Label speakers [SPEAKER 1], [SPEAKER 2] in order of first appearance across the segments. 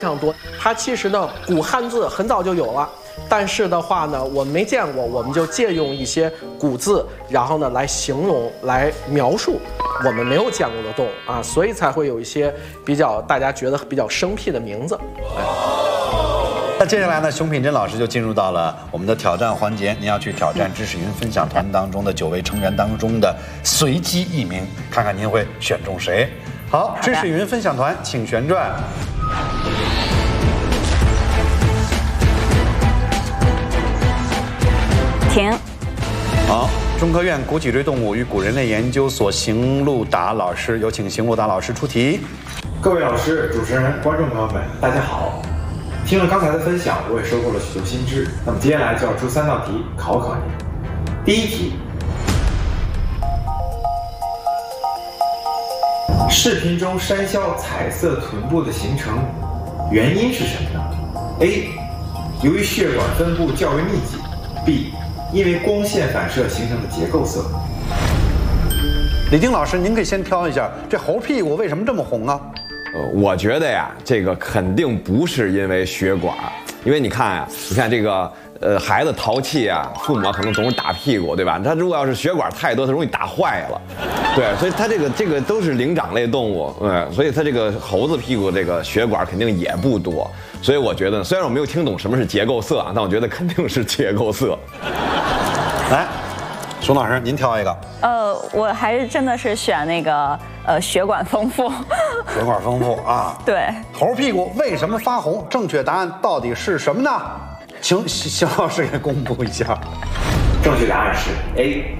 [SPEAKER 1] 常多。它其实呢，古汉字很早就有了，但是的话呢，我们没见过，我们就借用一些古字，然后呢来形容、来描述我们没有见过的动物啊，所以才会有一些比较大家觉得比较生僻的名字。
[SPEAKER 2] 那接下来呢，熊品珍老师就进入到了我们的挑战环节，您要去挑战知识云分享团当中的9位成员当中的随机一名，看看您会选中谁。好，知识云分享团，请旋转。
[SPEAKER 3] 停。
[SPEAKER 2] 好，中科院古脊椎动物与古人类研究所邢路达老师，有请邢路达老师出题。
[SPEAKER 4] 各位老师、主持人、观众朋友们，大家好。听了刚才的分享，我也收获了许多新知。那么接下来就要出3道题考考您。第一题，视频中山魈彩色臀部的形成原因是什么呢 ？A. 由于血管分布较为密集。B. 因为光线反射形成的结构色。
[SPEAKER 2] 李丁老师，您可以先挑一下，这猴屁股为什么这么红啊？
[SPEAKER 5] 我觉得呀，这个肯定不是因为血管，因为你看呀，你看这个孩子淘气啊，父母可能总是打屁股，对吧？他如果要是血管太多，他容易打坏了，对，所以他这个都是灵长类动物，所以他这个猴子屁股这个血管肯定也不多，所以我觉得虽然我没有听懂什么是结构色啊，但我觉得肯定是结构色。
[SPEAKER 2] 来，熊老师您挑一个。
[SPEAKER 3] 我还是真的是选那个血管丰富。
[SPEAKER 2] 血管丰富啊。
[SPEAKER 3] 对。
[SPEAKER 2] 猴屁股为什么发红？正确答案到底是什么呢？请邢老师给公布一下。
[SPEAKER 4] 正确答案是 A。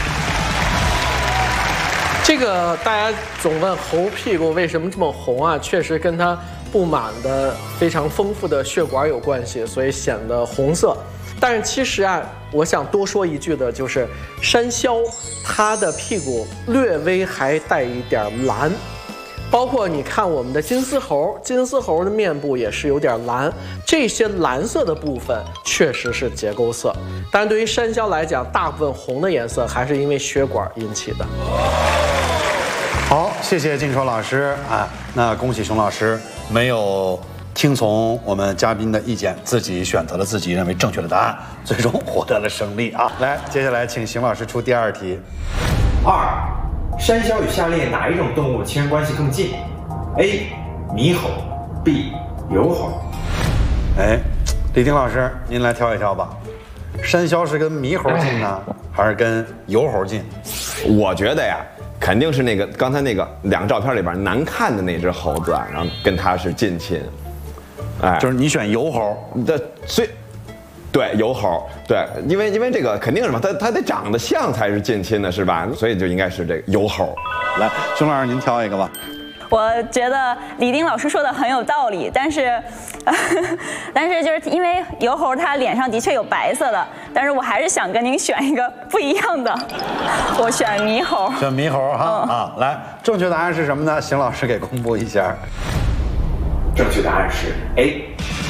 [SPEAKER 1] 这个大家总问猴屁股为什么这么红啊？确实跟它布满的非常丰富的血管有关系，所以显得红色。但是其实啊，我想多说一句的就是，山魈它的屁股略微还带一点蓝，包括你看我们的金丝猴，金丝猴的面部也是有点蓝，这些蓝色的部分确实是结构色。但对于山魈来讲，大部分红的颜色还是因为血管引起的。
[SPEAKER 2] 好，谢谢静说老师啊，那恭喜熊老师没有听从我们嘉宾的意见，自己选择了自己认为正确的答案，最终获得了胜利啊！来，接下来请邢老师出第2题。
[SPEAKER 4] 山魈与下列哪一种动物亲缘关系更近 ？A. 猕猴 B. 疣猴。
[SPEAKER 2] 哎，李丁老师，您来挑一挑吧。山魈是跟猕猴近呢，还是跟疣猴近？
[SPEAKER 5] 我觉得呀，肯定是那个刚才那个2个照片里边难看的那只猴子，然后跟它是近亲。哎，
[SPEAKER 2] 就是你选疣猴
[SPEAKER 5] 的，对疣猴，对，因为这个肯定是嘛，它得长得像才是近亲的，是吧？所以就应该是这个疣猴。
[SPEAKER 2] 来，熊老师您挑一个吧。
[SPEAKER 3] 我觉得李丁老师说的很有道理，但是就是因为疣猴它脸上的确有白色的，但是我还是想跟您选一个不一样的，我选猕猴。
[SPEAKER 2] 选猕猴哈啊！来，正确答案是什么呢？邢老师给公布一下。
[SPEAKER 4] 正确答案是 A。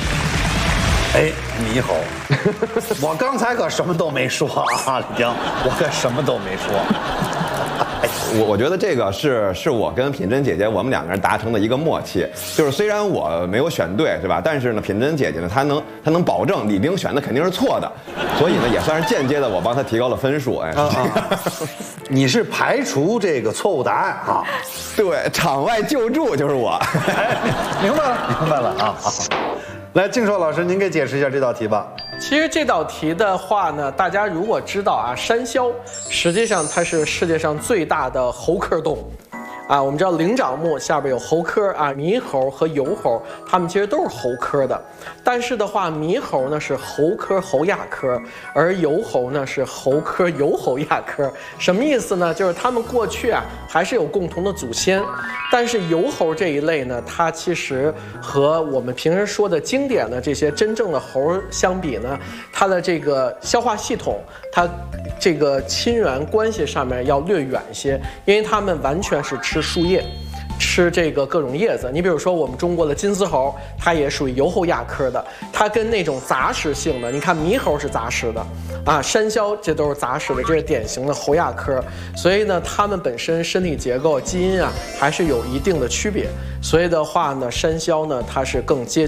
[SPEAKER 2] 猕猴。我刚才可什么都没说啊，李丁，我可什么都没说。
[SPEAKER 5] 我觉得这个是我跟品珍姐姐我们2个人达成的一个默契，就是虽然我没有选对，对吧？但是呢，品珍姐姐呢，她能保证李丁选的肯定是错的，所以呢，也算是间接的我帮她提高了分数。哎，
[SPEAKER 2] 你是排除这个错误答案啊？
[SPEAKER 5] 对，场外救助就是我。
[SPEAKER 2] 明白了啊！来，静硕老师，您给解释一下这道题吧。
[SPEAKER 1] 其实这道题的话呢，大家如果知道啊，山魈实际上它是世界上最大的猴科动物。啊，我们知道灵长目下边有猴科啊，猕猴和疣猴，它们其实都是猴科的。但是的话，猕猴呢是猴科猴亚科，而疣猴呢是猴科疣猴亚科。什么意思呢？就是它们过去啊还是有共同的祖先，但是疣猴这一类呢，它其实和我们平时说的经典的这些真正的猴相比呢，它的这个消化系统，它这个亲缘关系上面要略远一些，因为它们完全是吃树叶，吃这个各种叶子。你比如说我们中国的金丝猴，它也属于疣猴亚科的，它跟那种杂食性的，你看猕猴是杂食的啊，山魈这都是杂食的，这是典型的猴亚科。所以呢，它们本身身体结构、基因啊还是有一定的区别。所以的话呢，山魈呢它是更接近